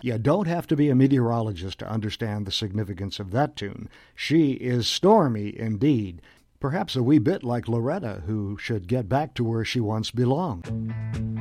You don't have to be a meteorologist to understand the significance of that tune. She is stormy indeed, perhaps a wee bit like Loretta, who should get back to where she once belonged.